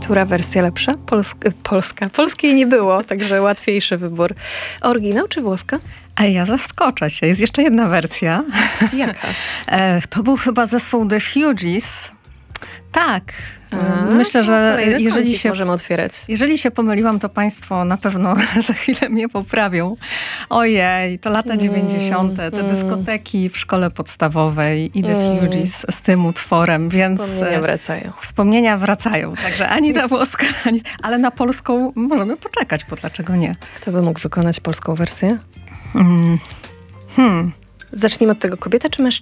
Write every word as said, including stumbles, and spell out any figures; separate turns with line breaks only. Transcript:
Która wersja lepsza? Polska. Polska. Polskiej nie było, także łatwiejszy wybór. Oryginał czy włoska?
A ja zaskoczę cię. Jest jeszcze jedna wersja.
Jaka?
To był chyba zespół The Fugees. Tak.
A,
Myślę, że
jeżeli się możemy otwierać.
Jeżeli się pomyliłam, to państwo na pewno za chwilę mnie poprawią. Ojej, to lata dziewięćdziesiąte, te
mm.
dyskoteki w szkole podstawowej i The mm. Fugees z tym utworem, więc
wspomnienia wracają.
Wspomnienia wracają. Także ani ta włoska, ani, ale na polską możemy poczekać, bo dlaczego nie?
Kto by mógł wykonać polską wersję?
Hmm. Hmm.
Zacznijmy od tego, kobieta czy mężczyzna?